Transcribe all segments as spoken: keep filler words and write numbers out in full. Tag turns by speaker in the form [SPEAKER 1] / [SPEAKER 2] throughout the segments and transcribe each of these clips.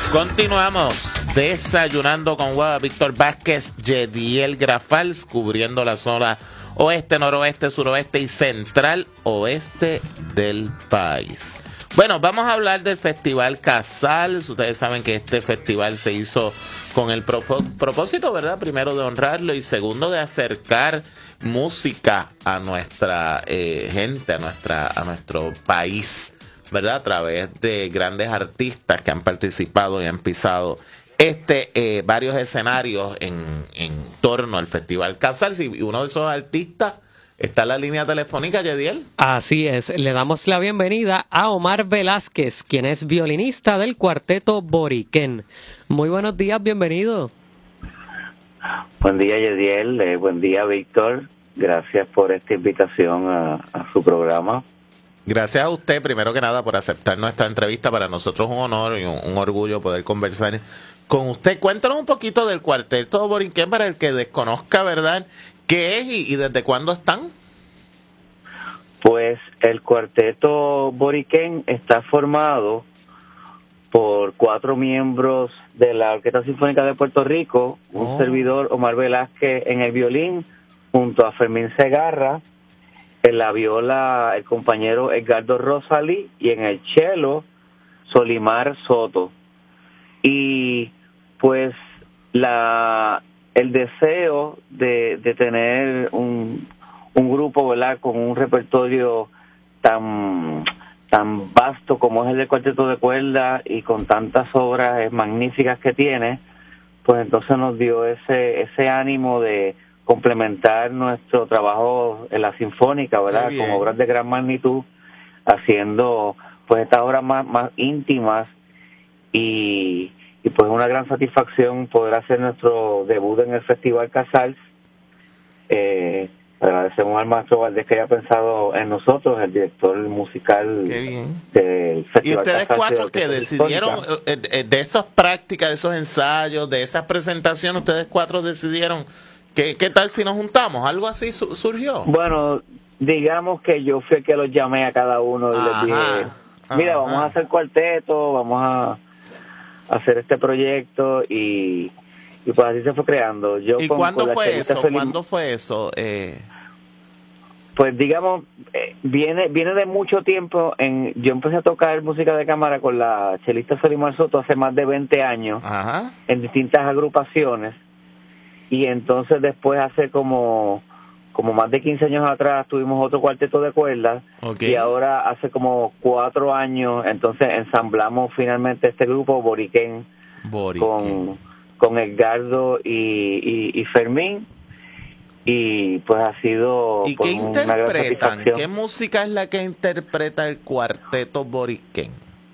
[SPEAKER 1] Continuamos desayunando con Guava. Víctor Vázquez, Yediel Grafals, cubriendo la zona oeste, noroeste, suroeste y central oeste del país. Bueno, vamos a hablar del Festival Casals. Ustedes saben que este festival se hizo con el propósito, ¿verdad? Primero de honrarlo y segundo de acercar música a nuestra eh, gente, a nuestra, a nuestro país, ¿verdad? A través de grandes artistas que han participado y han pisado este eh, varios escenarios en, en torno al Festival Casals, y uno de esos artistas está en la línea telefónica, Yediel.
[SPEAKER 2] Así es, le damos la bienvenida a Omar Velázquez, quien es violinista del cuarteto Boriquén. Muy buenos días, bienvenido.
[SPEAKER 3] Buen día, Yediel, eh, buen día, Víctor. Gracias por esta invitación a, a su programa.
[SPEAKER 1] Gracias a usted, primero que nada, por aceptar nuestra entrevista. Para nosotros es un honor y un, un orgullo poder conversar con usted. Cuéntanos un poquito del cuarteto Boriquén para el que desconozca, ¿verdad?, ¿qué es y, y desde cuándo están?
[SPEAKER 3] Pues el cuarteto Boriquén está formado por cuatro miembros de la Orquesta Sinfónica de Puerto Rico, un oh. servidor, Omar Velázquez, en el violín, junto a Fermín Segarra, en la viola el compañero Edgardo Rosalí y en el cello Solimar Soto. Y pues la el deseo de, de tener un, un grupo, ¿verdad?, con un repertorio tan tan vasto como es el del cuarteto de cuerda y con tantas obras magníficas que tiene, pues entonces nos dio ese ese ánimo de complementar nuestro trabajo en la sinfónica, ¿verdad?, con obras de gran magnitud, haciendo pues estas obras más, más íntimas y y pues una gran satisfacción poder hacer nuestro debut en el Festival Casals. Eh, agradecemos al maestro Valdés que haya pensado en nosotros, el director musical del Festival Casals.
[SPEAKER 1] Y ustedes cuatro que decidieron, eh, de esas prácticas, de esos ensayos, de esas presentaciones, ustedes cuatro decidieron, ¿qué, qué tal si nos juntamos? ¿Algo así su- surgió?
[SPEAKER 3] Bueno, digamos que yo fui el que los llamé a cada uno y les dije, mira, ajá, vamos a hacer cuarteto, vamos a hacer este proyecto y, y pues así se fue creando. Yo
[SPEAKER 1] ¿Y
[SPEAKER 3] con,
[SPEAKER 1] cuándo,
[SPEAKER 3] con
[SPEAKER 1] fue eso?
[SPEAKER 3] Feliz...
[SPEAKER 1] ¿Cuándo fue eso? Eh...
[SPEAKER 3] Pues digamos, eh, viene viene de mucho tiempo. En yo empecé a tocar música de cámara con la chelista Solimar Soto hace más de veinte años, ajá, en distintas agrupaciones, y entonces después hace como como más de quince años atrás tuvimos otro cuarteto de cuerdas, okay, y ahora hace como cuatro años entonces ensamblamos finalmente este grupo Boriquén, Boriquén. con con Edgardo y, y, y Fermín, y pues ha sido
[SPEAKER 1] ¿Y
[SPEAKER 3] pues,
[SPEAKER 1] qué
[SPEAKER 3] una gran
[SPEAKER 1] interpretan?
[SPEAKER 3] satisfacción.
[SPEAKER 1] ¿Qué música es la que interpreta el cuarteto Boriquén?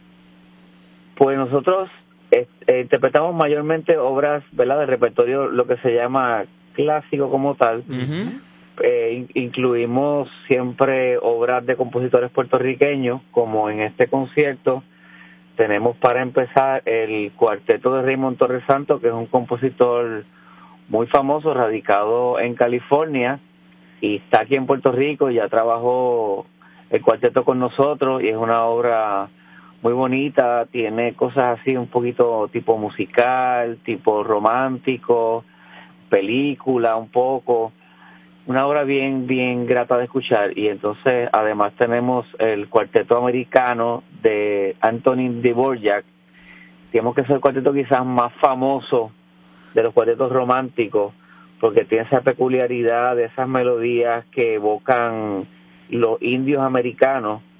[SPEAKER 3] Pues nosotros eh, eh, interpretamos mayormente obras, ¿verdad?, del repertorio, lo que se llama clásico como tal. Uh-huh. Eh, in- incluimos siempre obras de compositores puertorriqueños, como en este concierto tenemos para empezar el cuarteto de Raymond Torres Santos, que es un compositor muy famoso, radicado en California y está aquí en Puerto Rico, y ya trabajó el cuarteto con nosotros y es una obra muy bonita, tiene cosas así un poquito tipo musical, tipo romántico, película un poco, una obra bien bien grata de escuchar. Y entonces además tenemos el cuarteto americano de Antonin Dvorak, digamos que es el cuarteto quizás más famoso de los cuartetos románticos, porque tiene esa peculiaridad de esas melodías que evocan los indios americanos,